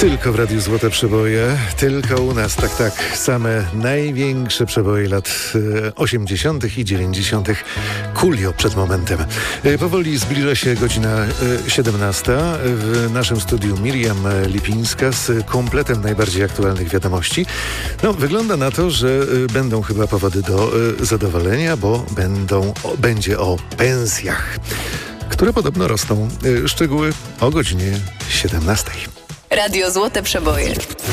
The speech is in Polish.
Tylko w Radiu Złote Przeboje, tylko u nas, tak, same największe przeboje lat 80. i 90. Coolio przed momentem. Powoli zbliża się godzina 17. W naszym studiu Miriam Lipińska z kompletem najbardziej aktualnych wiadomości. No, wygląda na to, że będą chyba powody do zadowolenia, bo będzie o pensjach, które podobno rosną. Szczegóły o godzinie 17. Radio Złote Przeboje.